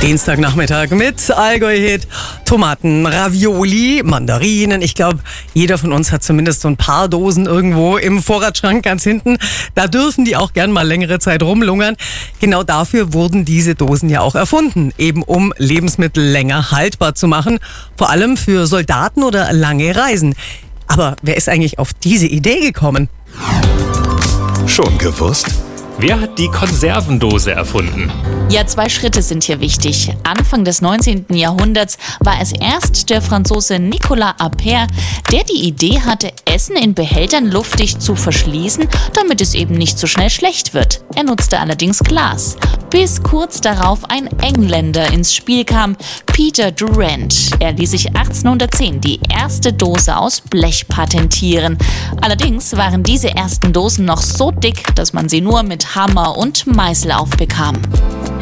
Dienstagnachmittag mit Allgäu-Hit, Tomaten, Ravioli, Mandarinen. Ich glaube, jeder von uns hat zumindest so ein paar Dosen irgendwo im Vorratsschrank ganz hinten. Da dürfen die auch gern mal längere Zeit rumlungern. Genau dafür wurden diese Dosen ja auch erfunden, eben um Lebensmittel länger haltbar zu machen. Vor allem für Soldaten oder lange Reisen. Aber wer ist eigentlich auf diese Idee gekommen? Schon gewusst? Wer hat die Konservendose erfunden? Ja, 2 Schritte sind hier wichtig. Anfang des 19. Jahrhunderts war es erst der Franzose Nicolas Appert, der die Idee hatte, Essen in Behältern luftdicht zu verschließen, damit es eben nicht so schnell schlecht wird. Er nutzte allerdings Glas. Bis kurz darauf ein Engländer ins Spiel kam, Peter Durrant. Er ließ sich 1810 die erste Dose aus Blech patentieren. Allerdings waren diese ersten Dosen noch so dick, dass man sie nur mit Hammer und Meißel aufbekam.